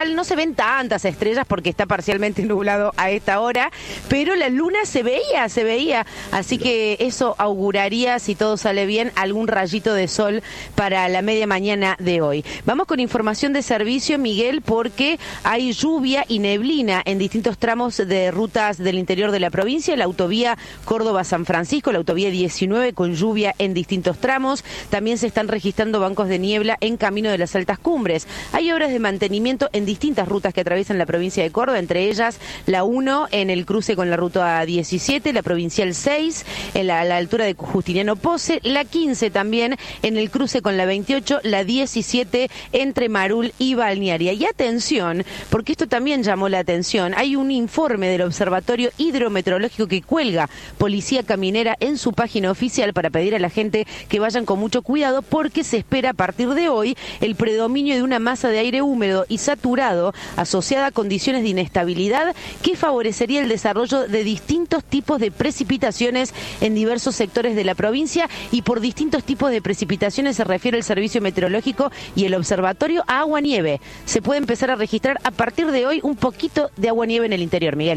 No se ven tantas estrellas porque está parcialmente nublado a esta hora, pero la luna se veía, así que eso auguraría, si todo sale bien, algún rayito de sol para la media mañana de hoy. Vamos con información de servicio, Miguel, porque hay lluvia y neblina en distintos tramos de rutas del interior de la provincia, la autovía Córdoba-San Francisco, la autovía 19 con lluvia en distintos tramos, también se están registrando bancos de niebla en camino de las altas cumbres. Hay obras de mantenimiento en distintas rutas que atraviesan la provincia de Córdoba, entre ellas la 1 en el cruce con la ruta 17, la provincial 6 en la altura de Justiniano Pose, la 15 también en el cruce con la 28, la 17 entre Marul y Balnearia. Y atención, porque esto también llamó la atención, hay un informe del Observatorio Hidrometeorológico que cuelga Policía Caminera en su página oficial para pedir a la gente que vayan con mucho cuidado porque se espera a partir de hoy el predominio de una masa de aire húmedo y saturado asociada a condiciones de inestabilidad que favorecería el desarrollo de distintos tipos de precipitaciones en diversos sectores de la provincia, y por distintos tipos de precipitaciones se refiere el Servicio Meteorológico y el Observatorio a agua-nieve. Se puede empezar a registrar a partir de hoy un poquito de agua-nieve en el interior, Miguel.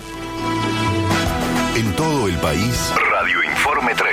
En todo el país, Radio Informe 3.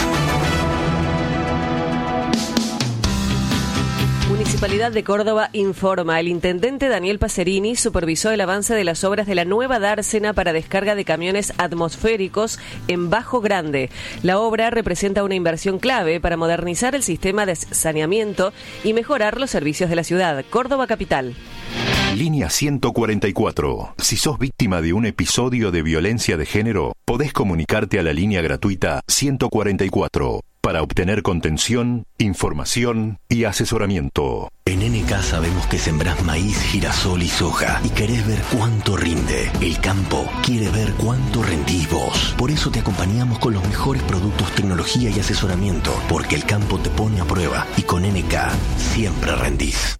Municipalidad de Córdoba informa. El intendente Daniel Pacerini supervisó el avance de las obras de la nueva dársena para descarga de camiones atmosféricos en Bajo Grande. La obra representa una inversión clave para modernizar el sistema de saneamiento y mejorar los servicios de la ciudad. Córdoba Capital. Línea 144. Si sos víctima de un episodio de violencia de género, podés comunicarte a la línea gratuita 144 para obtener contención, información y asesoramiento. En NK sabemos que sembrás maíz, girasol y soja y querés ver cuánto rinde. El campo quiere ver cuánto rendís vos. Por eso te acompañamos con los mejores productos, tecnología y asesoramiento, porque el campo te pone a prueba y con NK siempre rendís.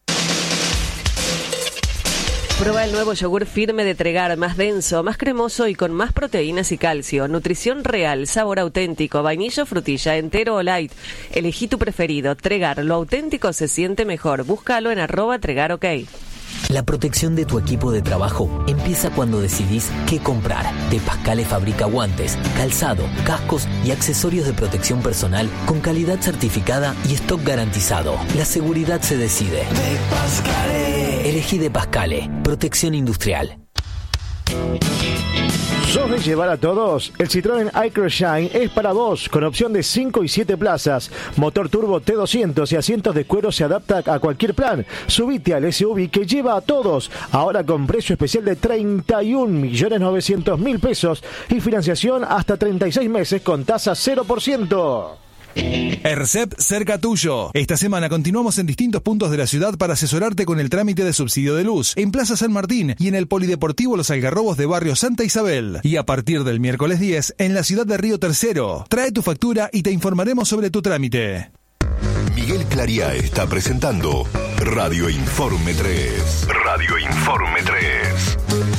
Prueba el nuevo yogur firme de Tregar, más denso, más cremoso y con más proteínas y calcio. Nutrición real, sabor auténtico, vainilla o frutilla, entero o light. Elegí tu preferido. Tregar, lo auténtico se siente mejor. Búscalo en @TregarOK. La protección de tu equipo de trabajo empieza cuando decidís qué comprar. De Pascale fabrica guantes, calzado, cascos y accesorios de protección personal con calidad certificada y stock garantizado. La seguridad se decide. De Pascale. Elegí De Pascale. Protección industrial. ¿Sos de llevar a todos? El Citroën iCross Shine es para vos, con opción de 5 y 7 plazas. Motor turbo T200 y asientos de cuero se adapta a cualquier plan. Subite al SUV que lleva a todos, ahora con precio especial de 31.900.000 pesos y financiación hasta 36 meses con tasa 0%. ERCEP cerca tuyo. Esta semana continuamos en distintos puntos de la ciudad para asesorarte con el trámite de subsidio de luz, en Plaza San Martín y en el Polideportivo Los Algarrobos de Barrio Santa Isabel. Y a partir del miércoles 10 en la ciudad de Río Tercero. Trae tu factura y te informaremos sobre tu trámite. Miguel Clariá está presentando Radio Informe 3. Radio Informe 3.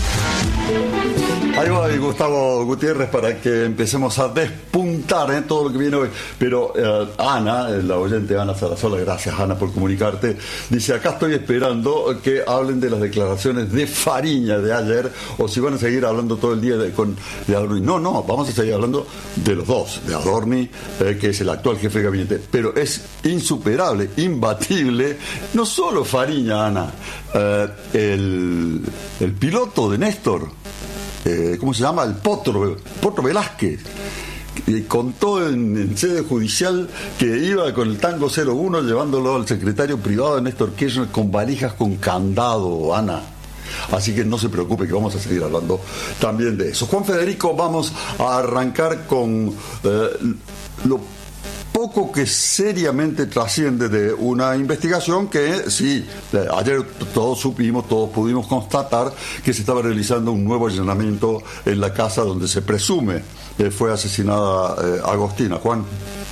Ahí va Gustavo Gutiérrez para que empecemos a despuntar en todo lo que viene hoy. Pero Ana, la oyente Ana Sarasola, gracias Ana por comunicarte, dice: acá estoy esperando que hablen de las declaraciones de Fariña de ayer, o si van a seguir hablando todo el día de Adorni. No, vamos a seguir hablando de los dos, de Adorni, que es el actual jefe de gabinete, pero es insuperable, imbatible, no solo Fariña, Ana, el piloto de Néstor, ¿cómo se llama? El Potro Velázquez, contó en sede judicial que iba con el Tango 01 llevándolo al secretario privado de Néstor Kirchner con valijas con candado, Ana. Así que no se preocupe, que vamos a seguir hablando también de eso. Juan Federico, vamos a arrancar con lo poco que seriamente trasciende de una investigación que sí, ayer todos pudimos constatar que se estaba realizando un nuevo allanamiento en la casa donde se presume fue asesinada Agostina. Juan.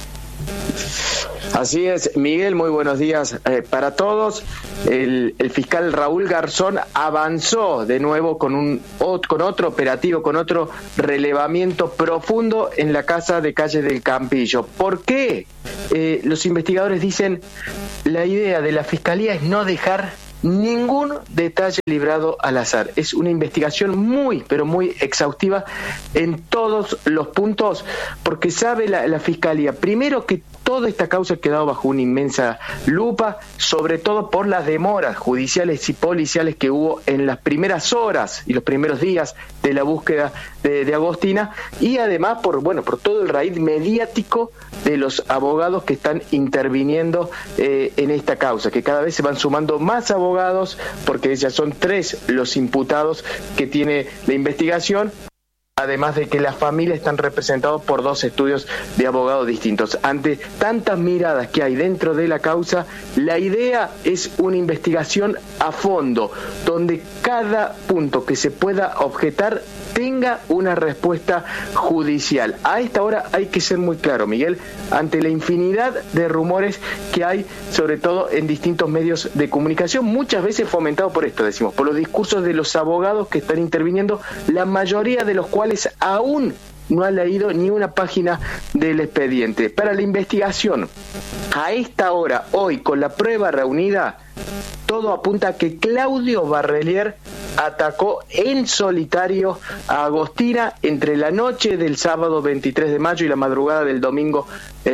Así es, Miguel, muy buenos días para todos. El fiscal Raúl Garzón avanzó de nuevo con otro operativo, con otro relevamiento profundo en la casa de Calle del Campillo. ¿Por qué? Los investigadores dicen, la idea de la fiscalía es no dejar ningún detalle librado al azar. Es una investigación muy, pero muy exhaustiva en todos los puntos, porque sabe la Fiscalía, primero, que toda esta causa ha quedado bajo una inmensa lupa, sobre todo por las demoras judiciales y policiales que hubo en las primeras horas y los primeros días de la búsqueda de Agostina, y además por todo el raíz mediático de los abogados que están interviniendo en esta causa, que cada vez se van sumando más abogados, porque ya son 3 los imputados que tiene la investigación. Además de que las familias están representadas por 2 estudios de abogados distintos. Ante tantas miradas que hay dentro de la causa, la idea es una investigación a fondo, donde cada punto que se pueda objetar tenga una respuesta judicial. A esta hora hay que ser muy claro, Miguel, ante la infinidad de rumores que hay, sobre todo en distintos medios de comunicación, muchas veces fomentado por esto, decimos, por los discursos de los abogados que están interviniendo, la mayoría de los cuales aún no ha leído ni una página del expediente. Para la investigación, a esta hora, hoy, con la prueba reunida, todo apunta a que Claudio Barrelier atacó en solitario a Agostina entre la noche del sábado 23 de mayo y la madrugada del domingo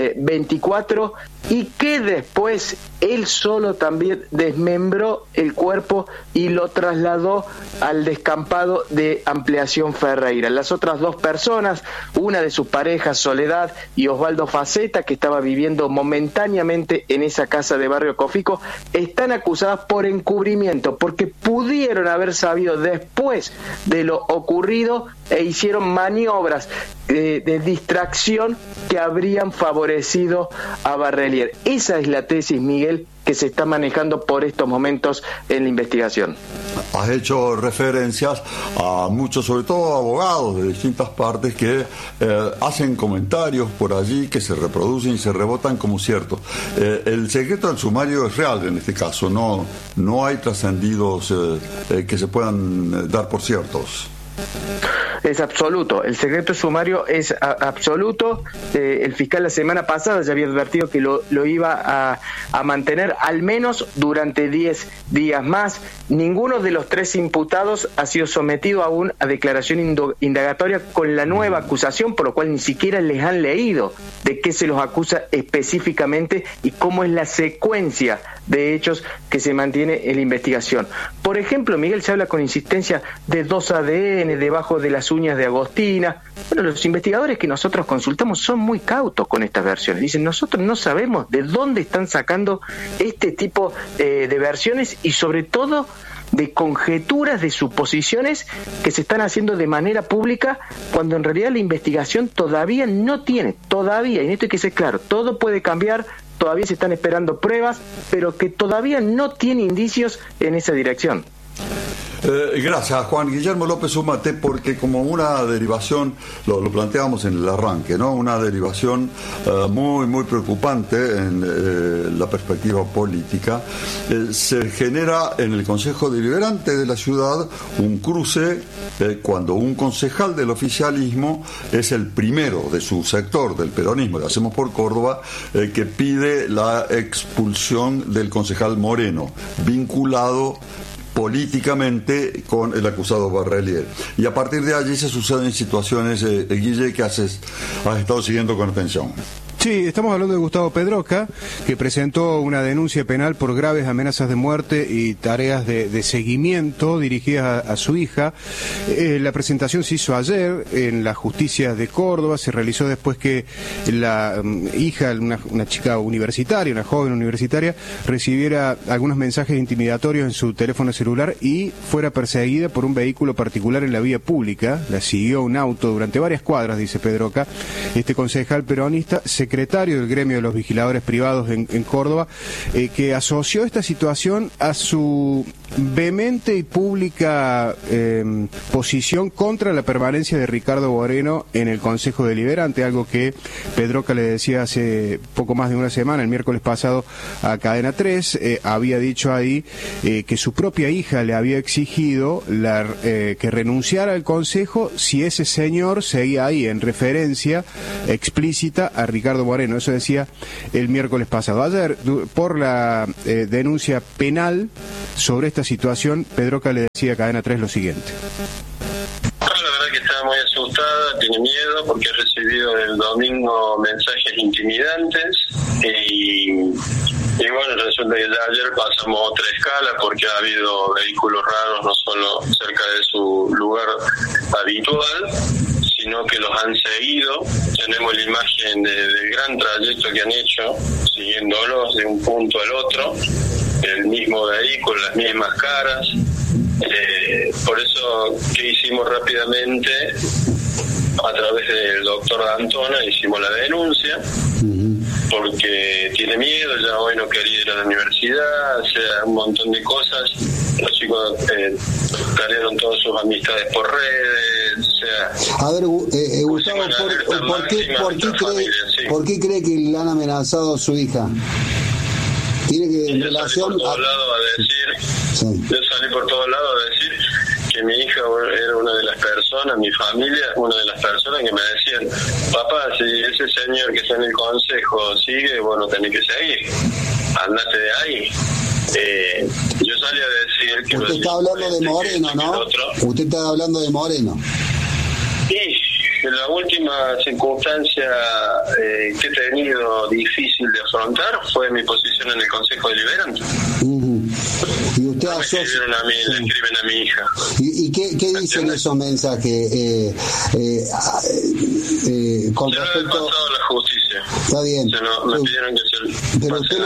24, y que después él solo también desmembró el cuerpo y lo trasladó al descampado de Ampliación Ferreira. Las otras 2 personas, una de sus parejas, Soledad, y Osvaldo Faceta, que estaba viviendo momentáneamente en esa casa de Barrio Cofico, están acusadas por encubrimiento, porque pudieron haber sabido después de lo ocurrido e hicieron maniobras de distracción que habrían favorecido a Barrelier. Esa es la tesis, Miguel, que se está manejando por estos momentos en la investigación. Has hecho referencias a muchos, sobre todo abogados de distintas partes, que hacen comentarios por allí que se reproducen y se rebotan como ciertos. El secreto del sumario es real en este caso, no hay trascendidos que se puedan dar por ciertos. Es absoluto, el secreto sumario es absoluto. El fiscal la semana pasada ya había advertido que lo iba a mantener al menos durante 10 días más. Ninguno de los 3 imputados ha sido sometido aún a declaración indagatoria con la nueva acusación, por lo cual ni siquiera les han leído de qué se los acusa específicamente y cómo es la secuencia de hechos que se mantiene en la investigación. Por ejemplo, Miguel, se habla con insistencia de 2 ADN debajo de las uñas de Agostina. Bueno, los investigadores que nosotros consultamos son muy cautos con estas versiones. Dicen, nosotros no sabemos de dónde están sacando este tipo de versiones y sobre todo de conjeturas, de suposiciones que se están haciendo de manera pública, cuando en realidad la investigación todavía no tiene, y en esto hay que ser claro, todo puede cambiar, todavía se están esperando pruebas, pero que todavía no tiene indicios en esa dirección. Gracias, Juan Guillermo López Zumate, porque como una derivación, lo planteamos en el arranque, ¿no? Una derivación muy preocupante en la perspectiva política, se genera en el Consejo Deliberante de la ciudad un cruce cuando un concejal del oficialismo es el primero de su sector, del peronismo, de Hacemos por Córdoba, que pide la expulsión del concejal Moreno, vinculado políticamente con el acusado Barrelier. Y a partir de allí se suceden situaciones, Guille, que has estado siguiendo con atención. Sí, estamos hablando de Gustavo Pedroca, que presentó una denuncia penal por graves amenazas de muerte y tareas de seguimiento dirigidas a su hija. La presentación se hizo ayer en la Justicia de Córdoba, se realizó después que la hija, una chica universitaria, una joven universitaria, recibiera algunos mensajes intimidatorios en su teléfono celular y fuera perseguida por un vehículo particular en la vía pública. La siguió un auto durante varias cuadras, dice Pedroca. Este concejal peronista, secretario del gremio de los vigiladores privados en Córdoba, que asoció esta situación a su vehemente y pública posición contra la permanencia de Ricardo Moreno en el Consejo Deliberante, algo que Pedroca le decía hace poco más de una semana, el miércoles pasado, a Cadena 3. Había dicho ahí que su propia hija le había exigido que renunciara al Consejo si ese señor seguía ahí, en referencia explícita a Ricardo Ricardo Moreno. Eso decía el miércoles pasado. Ayer, por la denuncia penal sobre esta situación, Pedroca le decía a Cadena 3 lo siguiente. La verdad que está muy asustada, tiene miedo porque ha recibido el domingo mensajes intimidantes y bueno, resulta que ya ayer pasamos otra escala porque ha habido vehículos raros no solo cerca de su lugar habitual, sino que los han seguido. Tenemos la imagen del gran trayecto que han hecho, siguiéndolos de un punto al otro, el mismo vehículo, las mismas caras. Por eso, ¿qué hicimos rápidamente? A través del doctor D'Antona hicimos la denuncia, porque tiene miedo, ya hoy no quería ir a la universidad, o sea, un montón de cosas. Los chicos perdieron todas sus amistades por redes, o sea... A ver, Gustavo, ¿por qué cree que le han amenazado a su hija? Tiene que en relación yo salí por todos lados a decir que mi hija era una de las personas, mi familia, una de las personas que me decían, papá, si ese señor que está en el consejo sigue, bueno, tenés que seguir, andate de ahí. Yo salí a decir que... Usted está hablando de Moreno, ¿no? Usted está hablando de Moreno. Y la última circunstancia que he tenido difícil de afrontar fue mi posición en el Consejo Deliberante. Y usted no me escriben a mí, le escriben a mi hija. ¿Y qué dicen esos mensajes? Con respecto... pasado la justicia. Está bien. Me pidieron que pero usted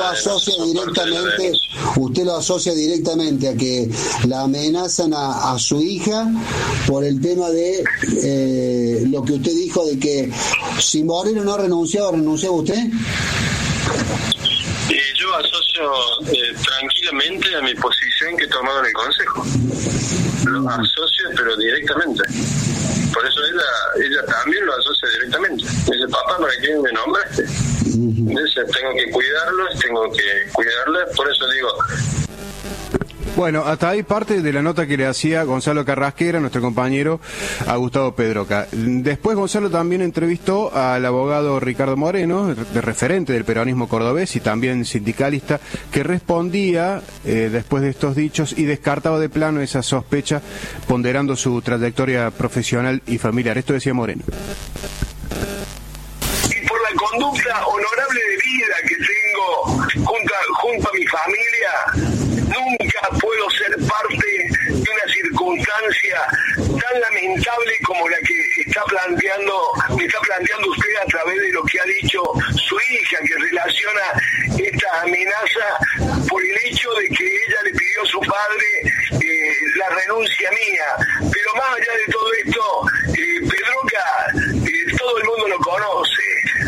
lo asocia directamente a que la amenazan a su hija por el tema de lo que usted dijo de que si Moreno no ¿renunciaba usted? Yo asocio tranquilamente a mi posición que he tomado en el Consejo. Lo asocio, pero directamente. Por eso ella también lo asocia directamente. Dice, papá, ¿para qué me nombraste? Dice, tengo que cuidarla, por eso digo... Bueno, hasta ahí parte de la nota que le hacía Gonzalo Carrasquera, nuestro compañero, a Gustavo Pedroca. Después Gonzalo también entrevistó al abogado Ricardo Moreno, referente del peronismo cordobés y también sindicalista, que respondía después de estos dichos y descartaba de plano esa sospecha, ponderando su trayectoria profesional y familiar. Esto decía Moreno. Y por la conducta honorable de vida que tengo junto a mi familia, nunca puedo ser parte de una circunstancia tan lamentable como la que me está planteando usted a través de lo que ha dicho su hija, que relaciona esta amenaza por el hecho de que ella le pidió a su padre la renuncia mía. Pero más allá de todo esto, Pedroca, todo el mundo lo conoce.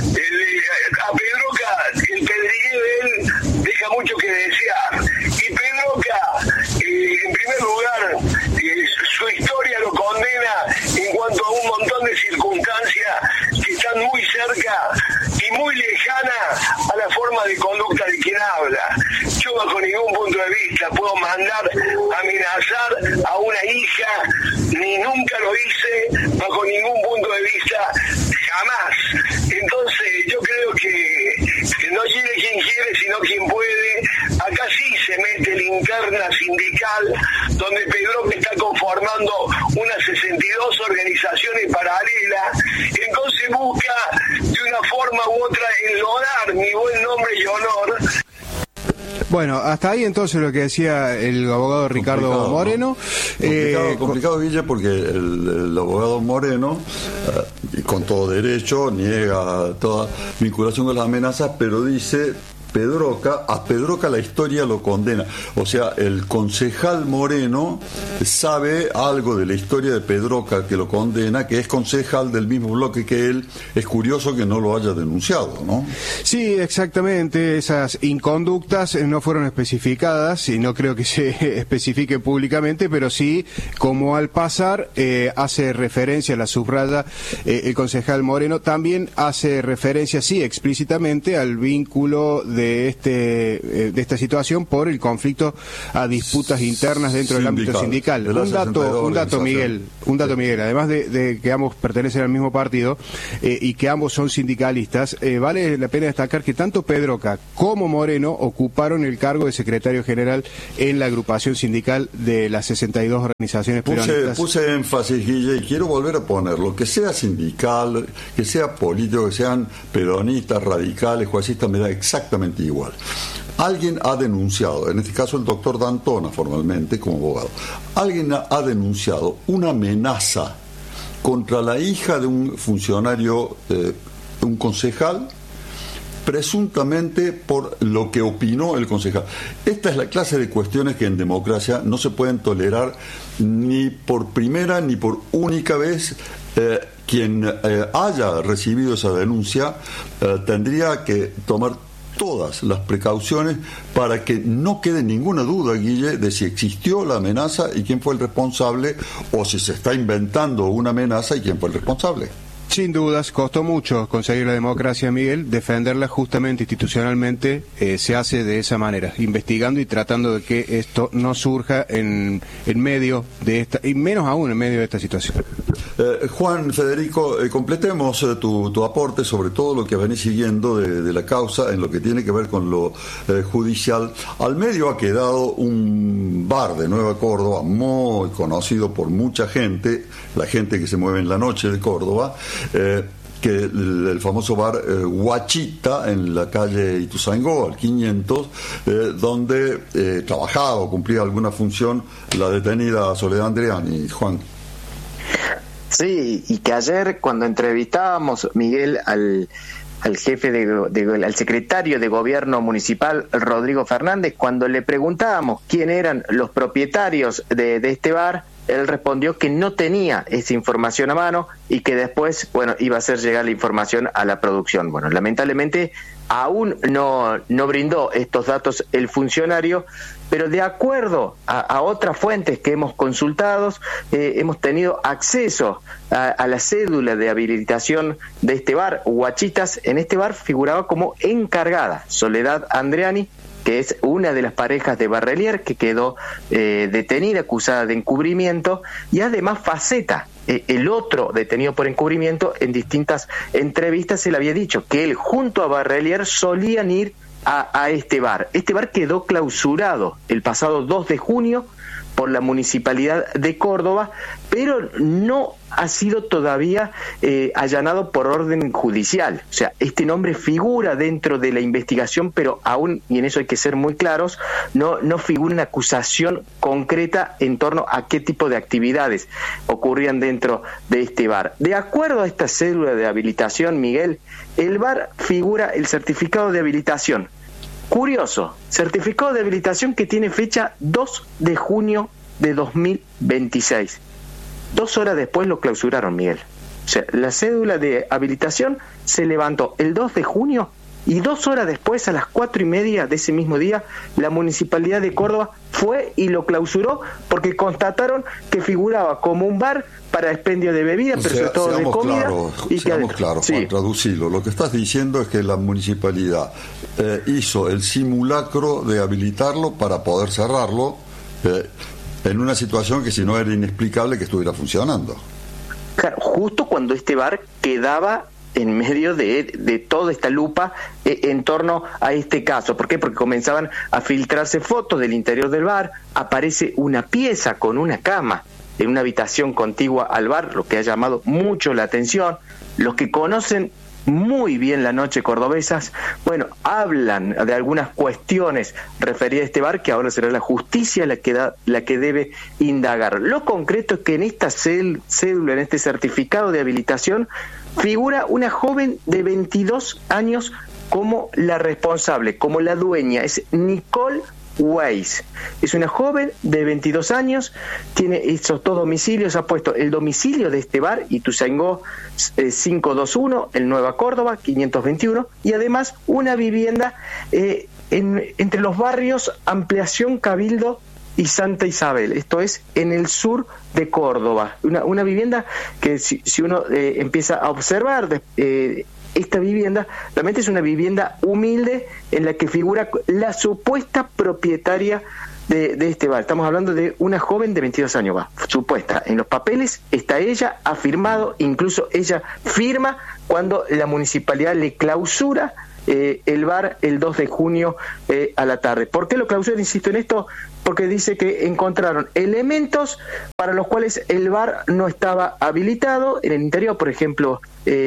A Pedroca, el pedregueo de él deja mucho que desear. Y Pedroca, en primer lugar, su historia lo condena en cuanto a un montón de circunstancias que están muy cerca y muy lejanas a la forma de conducta de quien habla. Yo bajo ningún punto de vista puedo mandar amenazar a una hija, ni nunca lo hice, bajo ningún punto de vista, jamás. Entonces yo creo que no quiere quien quiere, sino quien puede. Acá sí se mete linterna sindical, donde Pedroca está conformando unas 62 organizaciones paralelas, entonces busca de una forma u otra enlodar mi buen nombre y honor. Bueno, hasta ahí entonces lo que decía el abogado Ricardo Moreno. Complicado, Guille, porque el abogado Moreno, con todo derecho, niega toda vinculación con las amenazas, pero dice... a Pedroca la historia lo condena. O sea, el concejal Moreno sabe algo de la historia de Pedroca que lo condena, que es concejal del mismo bloque que él. Es curioso que no lo haya denunciado, ¿no? Sí, exactamente. Esas inconductas no fueron especificadas y no creo que se especifique públicamente, pero sí, como al pasar, hace referencia, la subraya el concejal Moreno, también hace referencia, sí, explícitamente al vínculo de esta situación por el conflicto a disputas internas dentro del ámbito sindical. sindical. Un dato, Miguel, además de que ambos pertenecen al mismo partido y que ambos son sindicalistas, vale la pena destacar que tanto Pedroca como Moreno ocuparon el cargo de secretario general en la agrupación sindical de las 62 organizaciones peronistas. Puse énfasis, Guille, y quiero volver a ponerlo, que sea sindical, que sea político, que sean peronistas, radicales, juecistas, me da exactamente igual. Alguien ha denunciado, en este caso el doctor D'Antona formalmente como abogado, alguien ha denunciado una amenaza contra la hija de un funcionario, un concejal, presuntamente por lo que opinó el concejal. Esta es la clase de cuestiones que en democracia no se pueden tolerar ni por primera ni por única vez. Quien haya recibido esa denuncia tendría que tomar todas las precauciones para que no quede ninguna duda, Guille, de si existió la amenaza y quién fue el responsable, o si se está inventando una amenaza y quién fue el responsable. Sin dudas, costó mucho conseguir la democracia, Miguel. Defenderla justamente institucionalmente se hace de esa manera, investigando y tratando de que esto no surja en medio de esta, y menos aún en medio de esta situación. Juan, Federico, completemos tu aporte sobre todo lo que venís siguiendo de la causa en lo que tiene que ver con lo judicial. Al medio ha quedado un bar de Nueva Córdoba muy conocido por mucha gente, la gente que se mueve en la noche de Córdoba, que el famoso bar Huachita en la calle Ituzaingó, al 500, donde trabajaba o cumplía alguna función la detenida Soledad Andreani. Juan. Sí, y que ayer cuando entrevistábamos, Miguel, al jefe al secretario de gobierno municipal, Rodrigo Fernández, cuando le preguntábamos quién eran los propietarios de este bar, él respondió que no tenía esa información a mano y que después, iba a hacer llegar la información a la producción. Bueno, lamentablemente aún no brindó estos datos el funcionario, pero de acuerdo a otras fuentes que hemos consultado, hemos tenido acceso a la cédula de habilitación de este bar, Huachitas. En este bar figuraba como encargada Soledad Andreani, que es una de las parejas de Barrelier, que quedó detenida, acusada de encubrimiento, y además Faceta, el otro detenido por encubrimiento, en distintas entrevistas se le había dicho que él junto a Barrelier solían ir a este bar. Este bar quedó clausurado el pasado 2 de junio por la Municipalidad de Córdoba, pero no ha sido todavía allanado por orden judicial. O sea, este nombre figura dentro de la investigación, pero aún, y en eso hay que ser muy claros, no figura una acusación concreta en torno a qué tipo de actividades ocurrían dentro de este bar. De acuerdo a esta cédula de habilitación, Miguel, el bar figura el certificado de habilitación. Curioso, certificado de habilitación que tiene fecha 2 de junio de 2026. 2 horas después lo clausuraron, Miguel. O sea, la cédula de habilitación se levantó el 2 de junio y 2 horas después, a las 4:30 de ese mismo día, la Municipalidad de Córdoba fue y lo clausuró porque constataron que figuraba como un bar para expendio de bebidas, pero sobre todo de comida. Seamos claros, Juan, traducilo. Lo que estás diciendo es que la municipalidad hizo el simulacro de habilitarlo para poder cerrarlo en una situación que si no era inexplicable que estuviera funcionando. Claro, justo cuando este bar quedaba en medio de toda esta lupa en torno a este caso. ¿Por qué? Porque comenzaban a filtrarse fotos del interior del bar, aparece una pieza con una cama en una habitación contigua al bar, lo que ha llamado mucho la atención. Los que conocen muy bien la noche cordobesas, hablan de algunas cuestiones referidas a este bar que ahora será la justicia la que debe indagar. Lo concreto es que en esta cédula, en este certificado de habilitación, figura una joven de 22 años como la responsable, como la dueña, es Nicole Weiss. Es una joven de 22 años, tiene esos 2 domicilios, ha puesto el domicilio de este bar, Ituzaingó 521, en Nueva Córdoba 521, y además una vivienda entre los barrios Ampliación Cabildo y Santa Isabel, esto es en el sur de Córdoba, una vivienda que si uno empieza a observar esta vivienda, realmente es una vivienda humilde en la que figura la supuesta propietaria de este bar. Estamos hablando de una joven de 22 años, supuesta. En los papeles está ella, ha firmado, incluso ella firma cuando la municipalidad le clausura el bar el 2 de junio a la tarde. ¿Por qué lo clausura? Insisto en esto, porque dice que encontraron elementos para los cuales el bar no estaba habilitado en el interior, por ejemplo,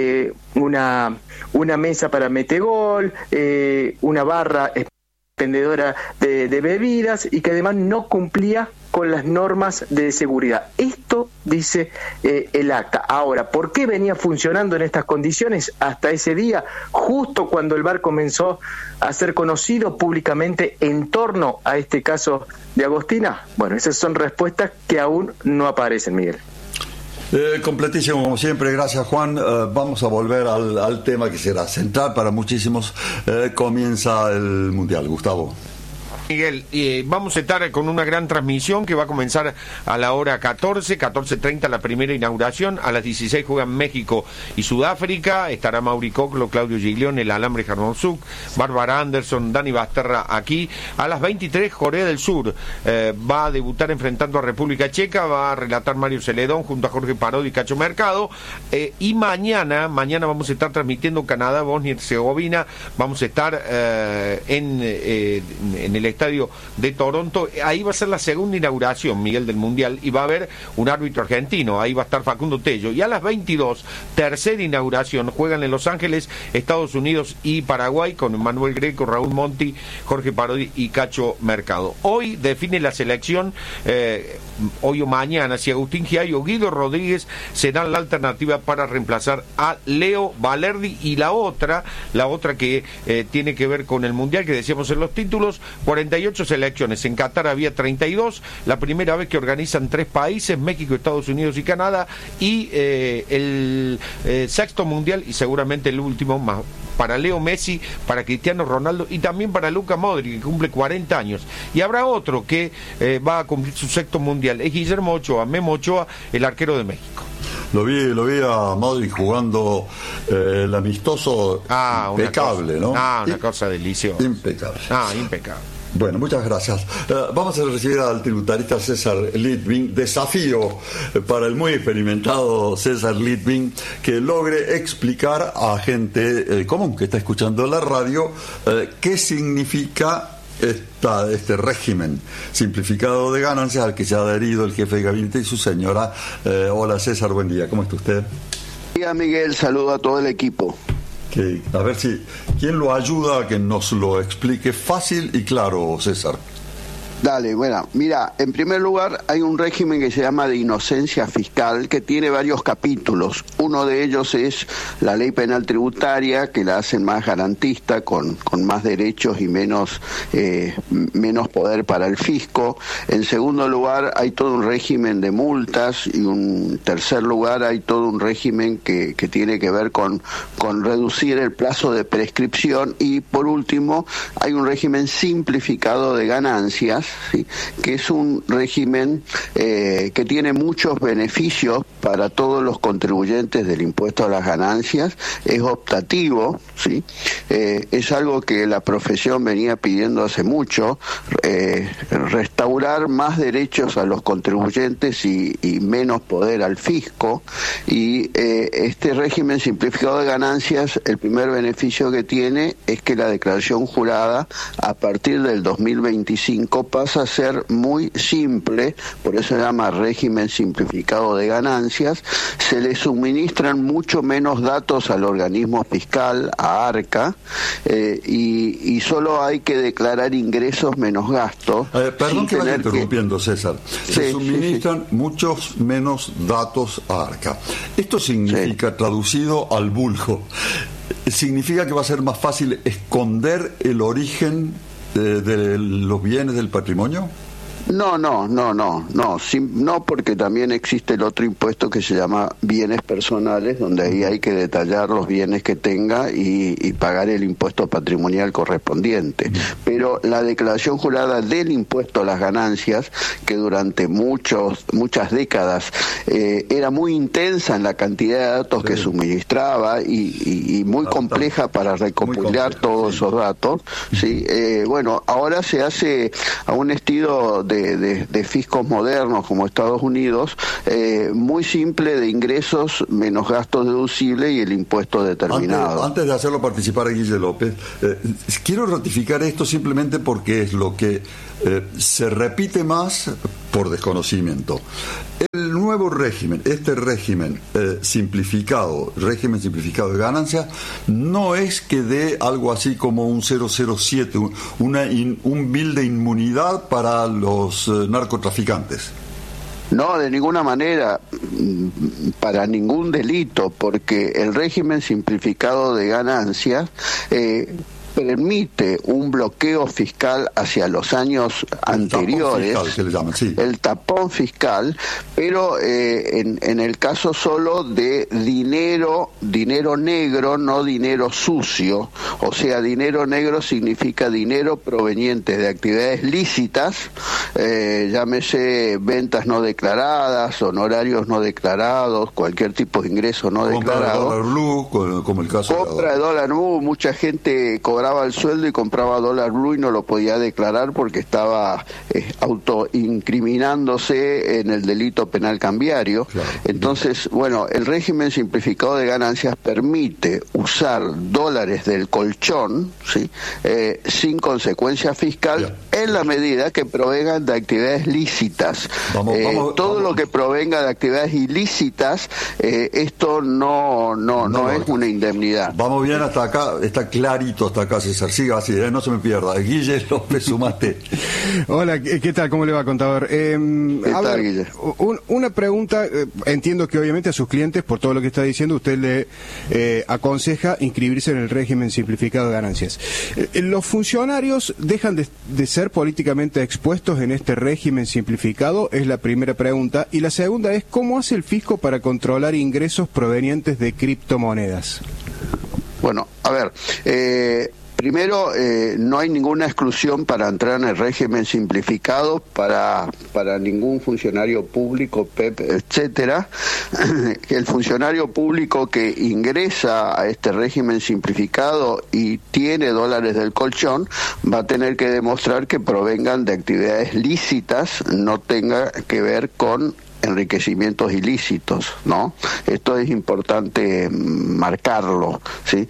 una mesa para metegol, una barra expendedora de bebidas, y que además no cumplía con las normas de seguridad. Esto dice el acta. Ahora, ¿por qué venía funcionando en estas condiciones hasta ese día, justo cuando el bar comenzó a ser conocido públicamente en torno a este caso de Agostina? Bueno, esas son respuestas que aún no aparecen, Miguel. Completísimo, como siempre. Gracias, Juan. Vamos a volver al tema que será central para muchísimos. Comienza el Mundial. Gustavo. Miguel, vamos a estar con una gran transmisión que va a comenzar a la hora 14:30 la primera inauguración. A las 16 juegan México y Sudáfrica. Estará Mauri Coclo, Claudio Giglione, el Alambre Jarmonsuk, Bárbara Anderson, Dani Basterra aquí. A las 23 Corea del Sur va a debutar enfrentando a República Checa. Va a relatar Mario Celedón junto a Jorge Parodi y Cacho Mercado. Y mañana vamos a estar transmitiendo Canadá, Bosnia y Herzegovina. Vamos a estar en el estadio de Toronto. Ahí va a ser la segunda inauguración, Miguel, del Mundial, y va a haber un árbitro argentino. Ahí va a estar Facundo Tello. Y a las 22, tercera inauguración, juegan en Los Ángeles, Estados Unidos y Paraguay, con Manuel Greco, Raúl Monti, Jorge Parodi y Cacho Mercado. Hoy define la selección, hoy o mañana, si Agustín Giay o Guido Rodríguez serán la alternativa para reemplazar a Leo Valerdi. Y la otra que tiene que ver con el Mundial, que decíamos en los títulos, 48 selecciones. En Qatar había 32, la primera vez que organizan 3 países, México, Estados Unidos y Canadá, y el sexto Mundial, y seguramente el último más para Leo Messi, para Cristiano Ronaldo y también para Luka Modric, que cumple 40 años. Y habrá otro que va a cumplir su sexto Mundial, es Guillermo Ochoa, Memo Ochoa, el arquero de México. Lo vi a Modric jugando el amistoso, impecable, ¿no? Una cosa deliciosa. Impecable. Impecable. Bueno, muchas gracias. Vamos a recibir al tributarista César Litvin. Desafío para el muy experimentado César Litvin, que logre explicar a gente común que está escuchando la radio qué significa este régimen simplificado de ganancias al que se ha adherido el jefe de gabinete y su señora. Hola César, buen día, ¿cómo está usted? Hola Miguel, saludo a todo el equipo. A ver si quién lo ayuda a que nos lo explique fácil y claro, César. Dale, bueno, mira, en primer lugar hay un régimen que se llama de inocencia fiscal que tiene varios capítulos. Uno de ellos es la ley penal tributaria, que la hacen más garantista, con más derechos y menos poder para el fisco. En segundo lugar hay todo un régimen de multas, y en tercer lugar hay todo un régimen que tiene que ver con reducir el plazo de prescripción, y por último hay un régimen simplificado de ganancias, ¿sí?, que es un régimen que tiene muchos beneficios para todos los contribuyentes del impuesto a las ganancias. Es optativo, ¿sí? Es algo que la profesión venía pidiendo hace mucho, restaurar más derechos a los contribuyentes y menos poder al fisco. Y este régimen simplificado de ganancias, el primer beneficio que tiene es que la declaración jurada a partir del 2025 pasa a ser muy simple, por eso se llama régimen simplificado de ganancias. Se le suministran mucho menos datos al organismo fiscal, a ARCA, y solo hay que declarar ingresos menos gastos. Perdón que vaya interrumpiendo, César. Se suministran muchos menos datos a ARCA. Esto significa, traducido al vulgo, significa que va a ser más fácil esconder el origen de los bienes del patrimonio. No, porque también existe el otro impuesto que se llama bienes personales, donde ahí hay que detallar los bienes que tenga y pagar el impuesto patrimonial correspondiente. Pero la declaración jurada del impuesto a las ganancias, que durante muchas décadas era muy intensa en la cantidad de datos que suministraba y muy compleja para recopilar todos esos datos, ¿sí? Bueno, ahora se hace a un estilo de fiscos modernos como Estados Unidos, muy simple, de ingresos menos gastos deducibles y el impuesto determinado. Antes de hacerlo participar a Guille López, quiero ratificar esto simplemente porque es lo que se repite más por desconocimiento. El nuevo régimen, este régimen simplificado de ganancias, no es que dé algo así como un 007, un bill de inmunidad para los narcotraficantes. No, de ninguna manera, para ningún delito, porque el régimen simplificado de ganancias permite un bloqueo fiscal hacia los años anteriores, tapón fiscal, que le llaman, sí. El tapón fiscal, pero en el caso solo de dinero negro, no dinero sucio. O sea, dinero negro significa dinero proveniente de actividades lícitas, llámese ventas no declaradas, honorarios no declarados, cualquier tipo de ingreso no declarado. Compra de dólar blue, como el caso compra de dólar blue, mucha gente cobraba el sueldo y compraba dólar blue y no lo podía declarar porque estaba autoincriminándose en el delito penal cambiario. Claro. Entonces, bueno, el régimen simplificado de ganancias permite usar dólares del colchón, ¿sí? Sin consecuencia fiscal, en la medida que provengan de actividades lícitas. Todo lo que provenga de actividades ilícitas, esto no es una indemnidad. Vamos bien hasta acá, está clarito hasta acá, César. Siga así, no se me pierda. Guille López, sumaste. Hola, ¿qué tal? ¿Cómo le va, contador? ¿Qué tal, Guille? Una pregunta, entiendo que obviamente a sus clientes, por todo lo que está diciendo, usted le aconseja inscribirse en el régimen simplificado de ganancias. ¿Los funcionarios dejan de ser políticamente expuestos en este régimen simplificado? Es la primera pregunta. Y la segunda es, ¿cómo hace el fisco para controlar ingresos provenientes de criptomonedas? Bueno, a ver, primero, no hay ninguna exclusión para entrar en el régimen simplificado para ningún funcionario público, PEP, etcétera. El funcionario público que ingresa a este régimen simplificado y tiene dólares del colchón va a tener que demostrar que provengan de actividades lícitas, no tenga que ver con enriquecimientos ilícitos, ¿no? Esto es importante marcarlo, ¿sí?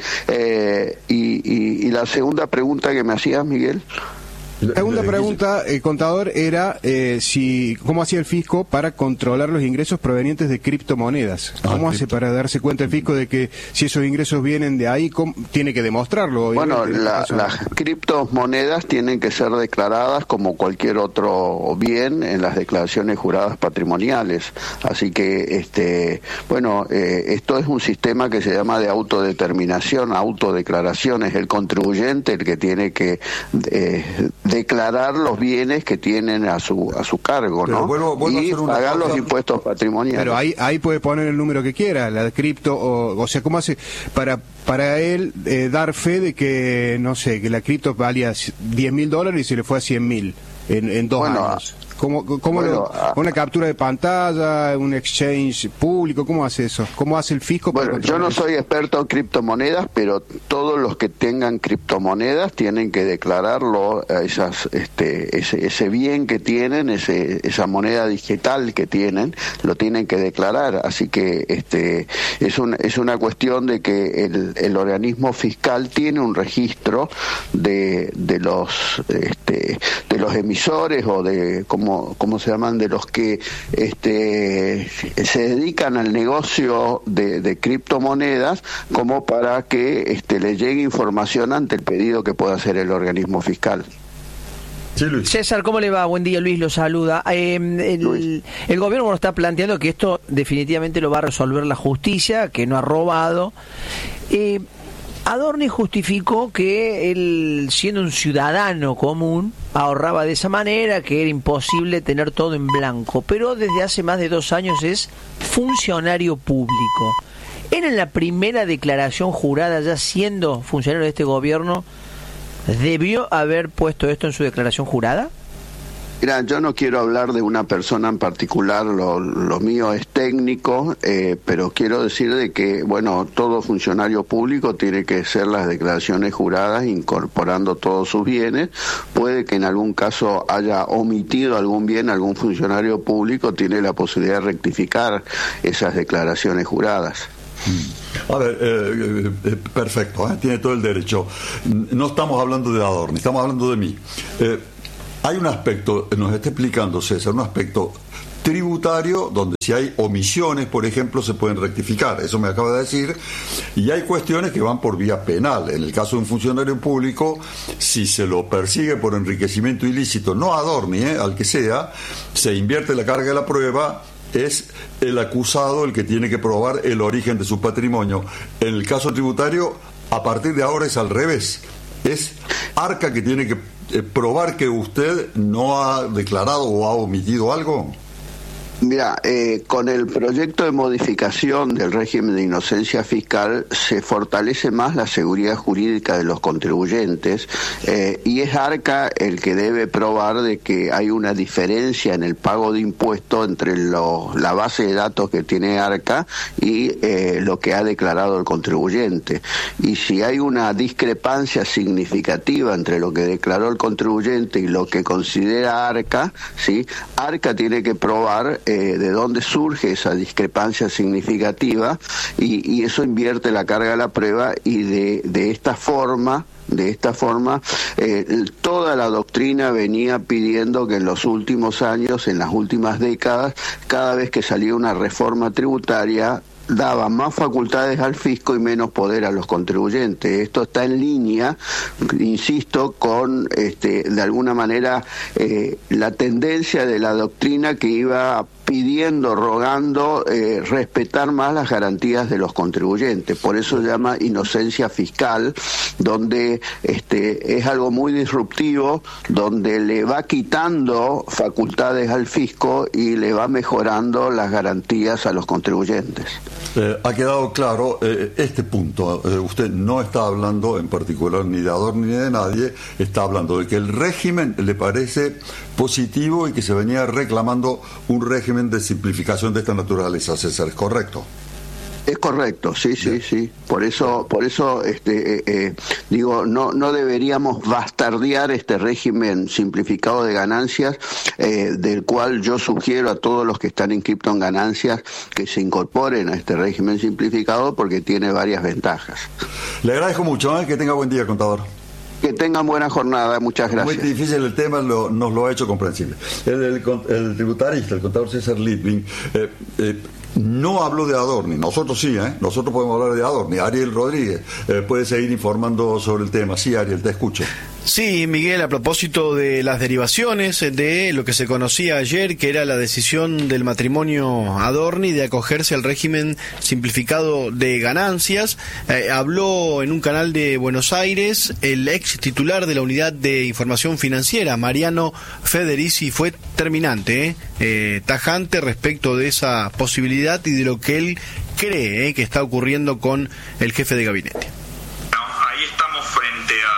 Y la segunda pregunta que me hacías, Miguel. La segunda pregunta, contador, era cómo hacía el fisco para controlar los ingresos provenientes de criptomonedas. ¿Cómo hace para darse cuenta el fisco de que si esos ingresos vienen de ahí, tiene que demostrarlo? Bueno, las criptomonedas tienen que ser declaradas como cualquier otro bien en las declaraciones juradas patrimoniales. Así que, esto es un sistema que se llama de autodeterminación, autodeclaración. Es el contribuyente el que tiene que declarar los bienes que tienen a su cargo, ¿no? Y pagar los impuestos patrimoniales. Pero ahí puede poner el número que quiera, la cripto, o sea, ¿cómo hace para él dar fe de que, no sé, que la cripto valía $10.000 y se le fue a 100.000 en 2 años? ¿Una captura de pantalla, un exchange público? ¿Cómo hace eso? ¿Cómo hace el fisco? Bueno, yo no soy experto en criptomonedas, pero todos los que tengan criptomonedas tienen que declararlo, ese bien que tienen, esa moneda digital que tienen, lo tienen que declarar. Así que es una cuestión de que el organismo fiscal tiene un registro de los emisores o de ¿cómo se llaman? De los que se dedican al negocio de criptomonedas, como para que le llegue información ante el pedido que pueda hacer el organismo fiscal. Sí, Luis. César, ¿cómo le va? Buen día, Luis lo saluda. El gobierno está planteando que esto definitivamente lo va a resolver la justicia, que no ha robado. Adorni justificó que él, siendo un ciudadano común, ahorraba de esa manera, que era imposible tener todo en blanco, pero desde hace más de 2 años es funcionario público. Él, en la primera declaración jurada, ya siendo funcionario de este gobierno, ¿debió haber puesto esto en su declaración jurada? Mira, yo no quiero hablar de una persona en particular, lo mío es técnico, pero quiero decir de que, bueno, todo funcionario público tiene que hacer las declaraciones juradas incorporando todos sus bienes. Puede que en algún caso haya omitido algún bien, algún funcionario público tiene la posibilidad de rectificar esas declaraciones juradas. A ver, perfecto, tiene todo el derecho. No estamos hablando de Adorni, estamos hablando de mí. Hay un aspecto, nos está explicando César, un aspecto tributario donde si hay omisiones, por ejemplo, se pueden rectificar, eso me acaba de decir, y hay cuestiones que van por vía penal. En el caso de un funcionario público, si se lo persigue por enriquecimiento ilícito, no a Adorni, al que sea, se invierte la carga de la prueba, es el acusado el que tiene que probar el origen de su patrimonio. En el caso tributario, a partir de ahora es al revés, es Arca que tiene que probar que usted no ha declarado o ha omitido algo. Mira, con el proyecto de modificación del régimen de inocencia fiscal se fortalece más la seguridad jurídica de los contribuyentes y es Arca el que debe probar de que hay una diferencia en el pago de impuestos entre la base de datos que tiene Arca y lo que ha declarado el contribuyente. Y si hay una discrepancia significativa entre lo que declaró el contribuyente y lo que considera Arca, ¿sí? Arca tiene que probar de dónde surge esa discrepancia significativa y eso invierte la carga de la prueba y de esta forma toda la doctrina venía pidiendo que en los últimos años, en las últimas décadas, cada vez que salía una reforma tributaria daba más facultades al fisco y menos poder a los contribuyentes. Esto está en línea, insisto, con de alguna manera la tendencia de la doctrina que iba pidiendo, rogando respetar más las garantías de los contribuyentes. Por eso se llama inocencia fiscal, donde es algo muy disruptivo, donde le va quitando facultades al fisco y le va mejorando las garantías a los contribuyentes. Ha quedado claro este punto. Usted no está hablando en particular ni de Adorni ni de nadie, está hablando de que el régimen le parece positivo y que se venía reclamando un régimen de simplificación de esta naturaleza, César, ¿es correcto? Es correcto, sí. Por eso digo, no deberíamos bastardear este régimen simplificado de ganancias, del cual yo sugiero a todos los que están inscritos en ganancias que se incorporen a este régimen simplificado porque tiene varias ventajas. Le agradezco mucho, que tenga buen día, contador. Que tengan buena jornada, muchas gracias. Muy difícil el tema, nos lo ha hecho comprensible. El tributarista, el contador César Litvin, no habló de Adorni, nosotros sí, nosotros podemos hablar de Adorni. Ariel Rodríguez puede seguir informando sobre el tema. Sí, Ariel, te escucho. Sí, Miguel, a propósito de las derivaciones de lo que se conocía ayer, que era la decisión del matrimonio Adorni de acogerse al régimen simplificado de ganancias, habló en un canal de Buenos Aires el ex titular de la Unidad de Información Financiera, Mariano Federici, fue terminante, tajante respecto de esa posibilidad y de lo que él cree que está ocurriendo con el jefe de gabinete. Ahí estamos frente a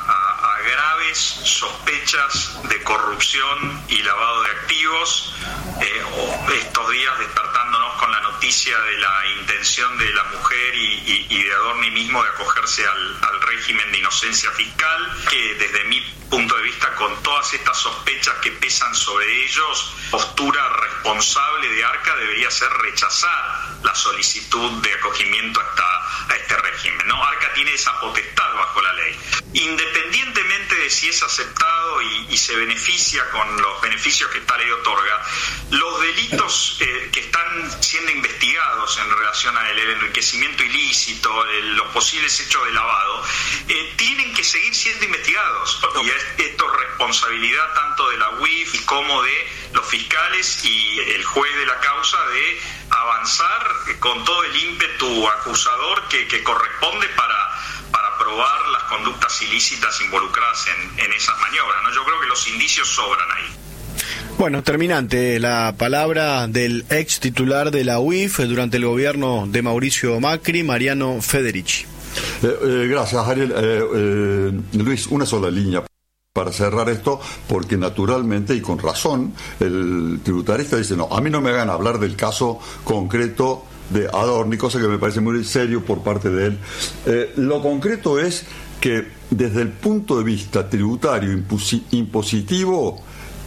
sospechas de corrupción y lavado de activos, estos días despertándonos con la noticia de la intención de la mujer y de Adorni mismo de acogerse al régimen de inocencia fiscal, que desde mi punto de vista, con todas estas sospechas que pesan sobre ellos, postura responsable de Arca debería ser rechazar la solicitud de acogimiento a este régimen, ¿no? Arca tiene esa potestad bajo la ley. Independientemente de si es aceptado y se beneficia con los beneficios que esta ley otorga, los delitos que están siendo investigados en relación al enriquecimiento ilícito, los posibles hechos de lavado, tienen que seguir siendo investigados. Y esto es responsabilidad tanto de la UIF como de los fiscales y el juez de la causa de avanzar con todo el ímpetu acusador que corresponde para probar las conductas ilícitas involucradas en esas maniobras, ¿no? Yo creo que los indicios sobran ahí. Bueno, terminante la palabra del ex titular de la UIF durante el gobierno de Mauricio Macri, Mariano Federici. Gracias, Ariel. Luis, una sola línea para cerrar esto, porque naturalmente y con razón el tributarista dice, no, a mí no me hagan hablar del caso concreto de Adorni, cosa que me parece muy serio por parte de él. Lo concreto es que desde el punto de vista tributario impositivo,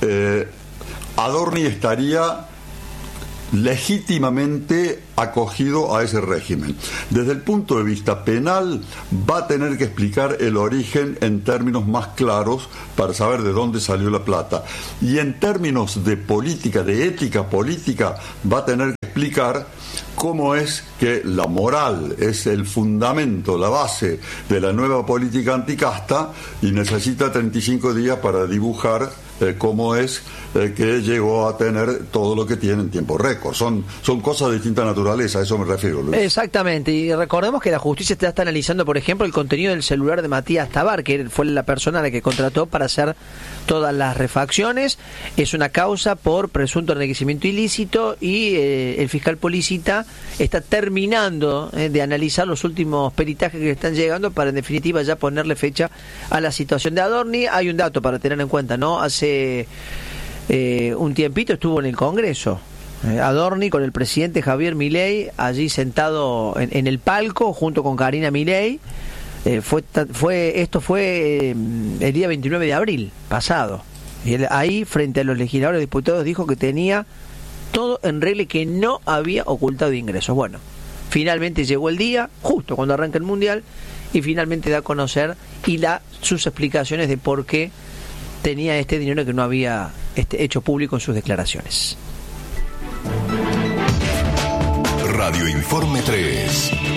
Adorni estaría legítimamente acogido a ese régimen. Desde el punto de vista penal, va a tener que explicar el origen en términos más claros para saber de dónde salió la plata. Y en términos de política, de ética política, va a tener que explicar cómo es que la moral es el fundamento, la base de la nueva política anticasta, y necesita 35 días para dibujar cómo es que llegó a tener todo lo que tiene en tiempo récord. Son cosas de distinta naturaleza, a eso me refiero, Luis. Exactamente, y recordemos que la justicia está analizando, por ejemplo, el contenido del celular de Matías Tabar, que fue la persona a la que contrató para hacer todas las refacciones. Es una causa por presunto enriquecimiento ilícito, y el fiscal Policita está terminando de analizar los últimos peritajes que le están llegando para, en definitiva, ya ponerle fecha a la situación de Adorni. Hay un dato para tener en cuenta, ¿no? Hace un tiempito estuvo en el Congreso Adorni con el presidente Javier Milei, allí sentado en el palco junto con Karina Milei. Esto fue el día 29 de abril pasado, y él ahí frente a los legisladores diputados dijo que tenía todo en regla y que no había ocultado ingresos. Bueno, finalmente llegó el día, justo cuando arranca el Mundial, y finalmente da a conocer y da sus explicaciones de por qué tenía este dinero que no había hecho público en sus declaraciones. Radio Informe 3.